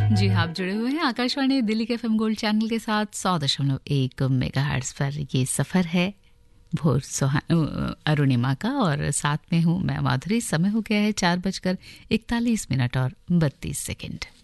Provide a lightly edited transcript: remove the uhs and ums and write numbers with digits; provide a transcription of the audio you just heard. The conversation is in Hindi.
जी हाँ, आप जुड़े हुए हैं आकाशवाणी दिल्ली के एफएम गोल्ड चैनल के साथ 100.1 मेगाहर्ट्ज पर। ये सफ़र है भोर अरुणिमा का और साथ में हूँ मैं माधुरी। समय हो गया है 4:41 और 32 सेकंड।